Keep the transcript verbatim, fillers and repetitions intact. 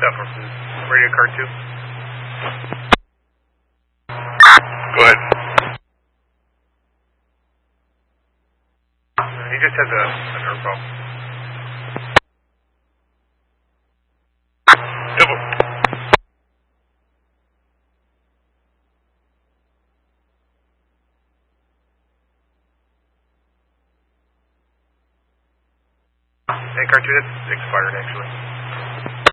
Stefan from Radio Car two. Go ahead. He just has a, a nerve problem. Double. Hey, Car two, that's expired actually.